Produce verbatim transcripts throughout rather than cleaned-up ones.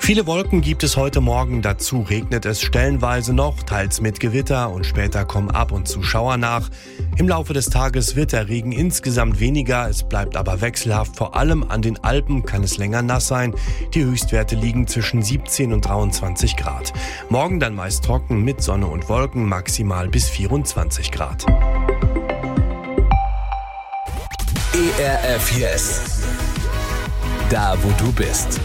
Viele Wolken gibt es heute Morgen, dazu regnet es stellenweise noch, teils mit Gewitter und später kommen ab und zu Schauer nach. Im Laufe des Tages wird der Regen insgesamt weniger, es bleibt aber wechselhaft, vor allem an den Alpen kann es länger nass sein. Die Höchstwerte liegen zwischen siebzehn und dreiundzwanzig Grad. Morgen dann meist trocken mit Sonne und Wolken, maximal bis vierundzwanzig Grad. E R F Yes. Da wo du bist.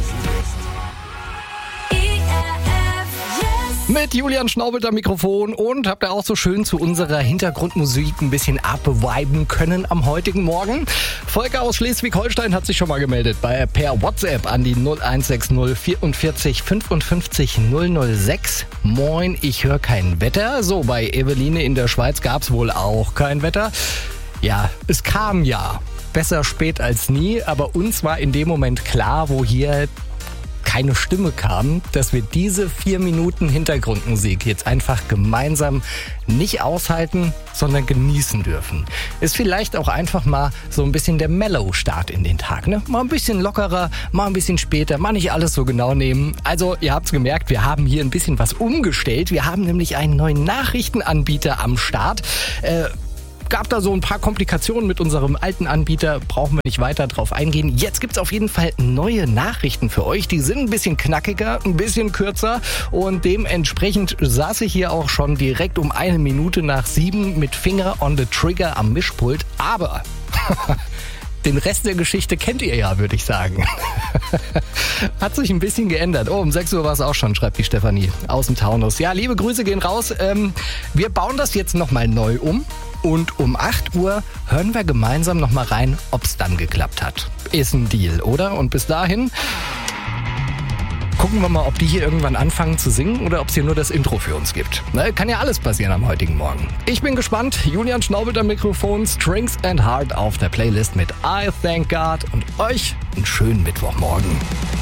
Mit Julian Schnaubelt am Mikrofon und habt ihr auch so schön zu unserer Hintergrundmusik ein bisschen abviben können am heutigen Morgen. Volker aus Schleswig-Holstein hat sich schon mal gemeldet bei per WhatsApp an die null eins sechs null vierundvierzig fünfundfünfzig null null sechs. Moin, ich höre kein Wetter. So, bei Eveline in der Schweiz gab's wohl auch kein Wetter. Ja, es kam ja. Besser spät als nie, aber uns war in dem Moment klar, wo hier keine Stimme kam, dass wir diese vier Minuten Hintergrundmusik jetzt einfach gemeinsam nicht aushalten, sondern genießen dürfen. Ist vielleicht auch einfach mal so ein bisschen der Mellow-Start in den Tag, ne? Mal ein bisschen lockerer, mal ein bisschen später, mal nicht alles so genau nehmen. Also, ihr habt's gemerkt, wir haben hier ein bisschen was umgestellt. Wir haben nämlich einen neuen Nachrichtenanbieter am Start. Äh, Gab da so ein paar Komplikationen mit unserem alten Anbieter, brauchen wir nicht weiter drauf eingehen. Jetzt gibt's auf jeden Fall neue Nachrichten für euch. Die sind ein bisschen knackiger, ein bisschen kürzer und dementsprechend saß ich hier auch schon direkt um eine Minute nach sieben mit Finger on the Trigger am Mischpult. Aber den Rest der Geschichte kennt ihr ja, würde ich sagen. Hat sich ein bisschen geändert. Oh, um sechs Uhr war es auch schon, schreibt die Stefanie aus dem Taunus. Ja, liebe Grüße gehen raus. Ähm, wir bauen das jetzt nochmal neu um. Und um acht Uhr hören wir gemeinsam nochmal rein, ob es dann geklappt hat. Ist ein Deal, oder? Und bis dahin gucken wir mal, ob die hier irgendwann anfangen zu singen oder ob es hier nur das Intro für uns gibt. Na, kann ja alles passieren am heutigen Morgen. Ich bin gespannt. Julian Schnaubelt am Mikrofon, Strings and Heart auf der Playlist mit I Thank God und euch einen schönen Mittwochmorgen.